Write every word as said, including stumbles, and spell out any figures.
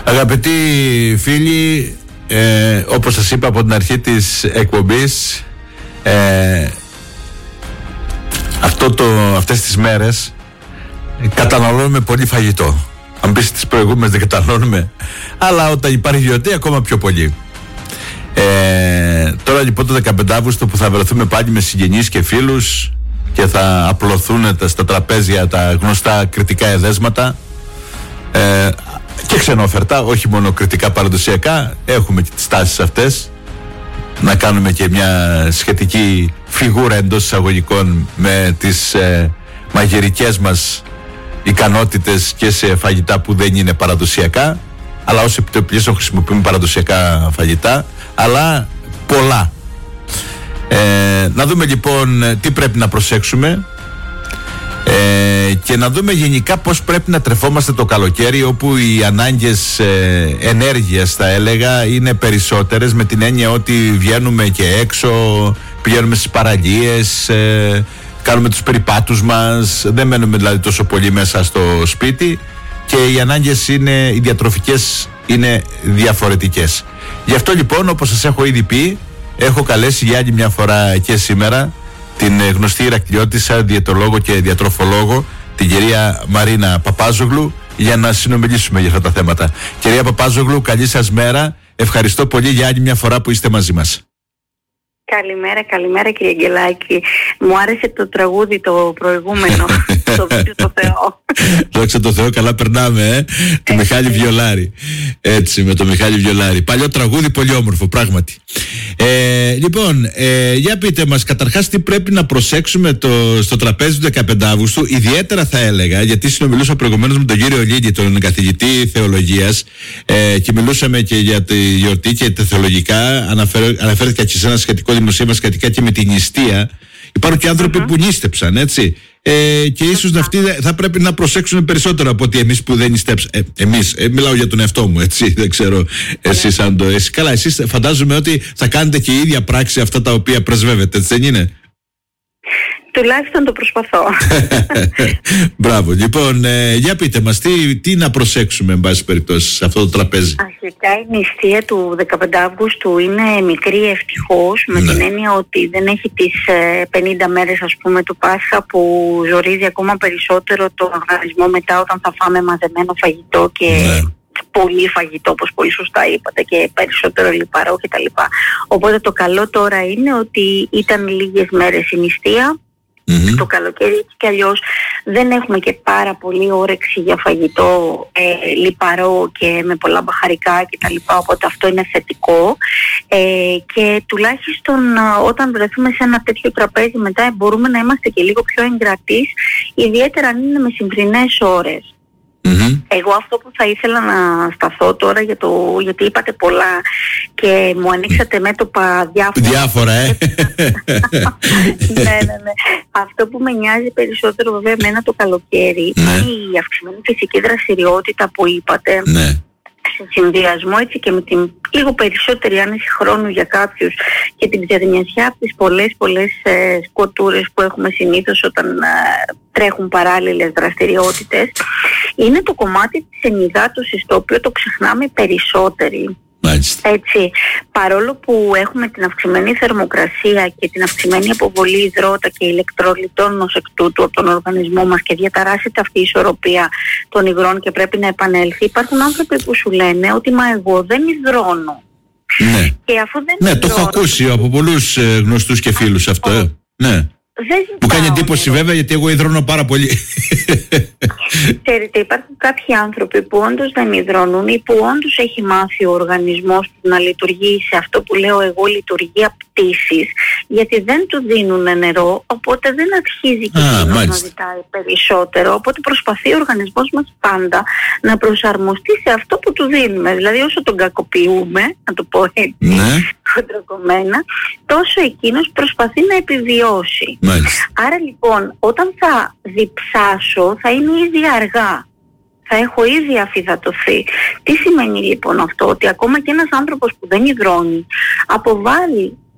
Αγαπητοί φίλοι, ε, όπως σας είπα από την αρχή της εκπομπής, ε, αυτό το, αυτές τις μέρες καταναλώνουμε πολύ φαγητό. Αν πεις τις προηγούμενες δεν καταναλώνουμε, αλλά όταν υπάρχει γιορτή ακόμα πιο πολύ. Ε, τώρα λοιπόν το δεκαπέντε Αυγούστου που θα βρεθούμε πάλι με συγγενείς και φίλους και θα απλωθούν στα τραπέζια τα γνωστά κριτικά εδέσματα, ε, και ξενόφερτα, όχι μόνο κριτικά παραδοσιακά, έχουμε και τις τάσεις αυτές να κάνουμε και μια σχετική φιγούρα εντός εισαγωγικών με τις ε, μαγειρικές μας ικανότητες και σε φαγητά που δεν είναι παραδοσιακά, αλλά ως επιτοπλίστων χρησιμοποιούμε παραδοσιακά φαγητά, αλλά πολλά. Ε, να δούμε λοιπόν τι πρέπει να προσέξουμε ε, και να δούμε γενικά πώς πρέπει να τρεφόμαστε το καλοκαίρι, όπου οι ανάγκες ε, ενέργειας, θα έλεγα, είναι περισσότερες, με την έννοια ότι βγαίνουμε και έξω, πηγαίνουμε στις παραλίες, ε, κάνουμε τους περιπάτους μας, δεν μένουμε δηλαδή τόσο πολύ μέσα στο σπίτι και οι ανάγκες είναι, οι διατροφικές είναι διαφορετικές. Γι' αυτό λοιπόν, όπως σας έχω ήδη πει, έχω καλέσει για άλλη μια φορά και σήμερα την γνωστή Ηρακλειώτισσα, διαιτολόγο και διατροφολόγο, την κυρία Μαρίνα Παπάζογλου, για να συνομιλήσουμε για αυτά τα θέματα. Κυρία Παπάζογλου, καλή σας μέρα. Ευχαριστώ πολύ για άλλη μια φορά που είστε μαζί μας. Καλημέρα, καλημέρα κύριε Αγγελάκη. Μου άρεσε το τραγούδι το προηγούμενο, το βίντεο το Θεό. Δόξα τω Θεώ, καλά περνάμε, ε. Του Μιχάλη Βιολάρη. Έτσι, με το Μιχάλη Βιολάρη. Παλιό τραγούδι, πολύ όμορφο, πράγματι. Ε, λοιπόν, ε, για πείτε μας καταρχάς τι πρέπει να προσέξουμε το, στο τραπέζι του δεκαπέντε Αυγούστου, ιδιαίτερα θα έλεγα, γιατί συνομιλούσα προηγουμένως με τον κύριο Λίδη, τον καθηγητή θεολογίας, ε, και μιλούσαμε και για τη γιορτή και τα θεολογικά. Αναφέρθηκα και σε ένα σχετικό δημοσίευμα σχετικά και με την νηστεία. Υπάρχουν και άνθρωποι mm-hmm. που νήστεψαν, έτσι. Ε, και ίσως mm-hmm. αυτοί θα πρέπει να προσέξουν περισσότερο από ότι εμείς που δεν νηστέψαμε. Ε, εμείς, ε, μιλάω για τον εαυτό μου, έτσι. Δεν ξέρω εσείς αν το. Εσείς, καλά, εσείς φαντάζομαι ότι θα κάνετε και η ίδια πράξη αυτά τα οποία πρεσβεύετε, έτσι δεν είναι? Τουλάχιστον το προσπαθώ. Μπράβο. Λοιπόν, ε, για πείτε μας, τι, τι να προσέξουμε, εν πάση περιπτώσει, σε αυτό το τραπέζι. Αρχικά η νηστεία του δεκαπέντε Αυγούστου είναι μικρή ευτυχώς, με ναι. την έννοια ότι δεν έχει τις ε, πενήντα μέρες, ας πούμε, του Πάσχα, που ζορίζει ακόμα περισσότερο τον οργανισμό μετά, όταν θα φάμε μαζεμένο φαγητό και ναι. πολύ φαγητό, όπως πολύ σωστά είπατε, και περισσότερο λιπαρό κτλ. Οπότε το καλό τώρα είναι ότι ήταν λίγες μέρες η νηστεία. Mm-hmm. Το καλοκαίρι έτσι κι αλλιώς δεν έχουμε και πάρα πολύ όρεξη για φαγητό ε, λιπαρό και με πολλά μπαχαρικά κτλ. Οπότε αυτό είναι θετικό, ε, και τουλάχιστον όταν βρεθούμε σε ένα τέτοιο τραπέζι μετά μπορούμε να είμαστε και λίγο πιο εγκρατείς, ιδιαίτερα αν είναι μεσημβρινές ώρες. Mm-hmm. Εγώ αυτό που θα ήθελα να σταθώ τώρα, για το, γιατί είπατε πολλά και μου ανοίξατε μέτωπα διάφορα. Διάφορα, ε! ναι, ναι, ναι. Αυτό που με νοιάζει περισσότερο βέβαια εμένα το καλοκαίρι ναι. είναι η αυξημένη φυσική δραστηριότητα που είπατε. Ναι. Σε συνδυασμό έτσι και με την λίγο περισσότερη άνεση χρόνου για κάποιους και την ξεδνιασιά από τις πολλές πολλές ε, σκοτούρες που έχουμε συνήθως όταν ε, τρέχουν παράλληλες δραστηριότητες, είναι το κομμάτι της ενυδάτωσης, το οποίο το ξεχνάμε περισσότεροι. Μάλιστα. Έτσι, παρόλο που έχουμε την αυξημένη θερμοκρασία και την αυξημένη αποβολή υδρότα και ηλεκτρολιτών ως εκ τούτου από τον οργανισμό μας και διαταράσσεται αυτή η ισορροπία των υγρών και πρέπει να επανέλθει, υπάρχουν άνθρωποι που σου λένε ότι μα εγώ δεν υδρώνω. Ναι, και αφού δεν ναι υδρώνω, το έχω ακούσει από πολλούς ε, γνωστούς και φίλους αυτό. Ε. Ναι. Μου κάνει εντύπωση βέβαια, γιατί εγώ υδρώνω πάρα πολύ. Ξέρετε, υπάρχουν κάποιοι άνθρωποι που όντως δεν υδρώνουν ή που όντως έχει μάθει ο οργανισμός του να λειτουργεί σε αυτό που λέω εγώ λειτουργία πτήσης, γιατί δεν του δίνουν νερό, οπότε δεν αρχίζει και ah, να ζητάει περισσότερο, οπότε προσπαθεί ο οργανισμός μας πάντα να προσαρμοστεί σε αυτό που του δίνουμε. Δηλαδή όσο τον κακοποιούμε, να το πω έτσι, ναι. χοντροκομμένα, τόσο εκείνος προσπαθεί να επιβιώσει. Μάλιστα. Άρα λοιπόν, όταν θα διψάσω θα είναι ήδη αργά. Θα έχω ήδη αφυδατωθεί. Τι σημαίνει λοιπόν αυτό? Ότι ακόμα και ένας άνθρωπος που δεν υδρώνει αποβάλλει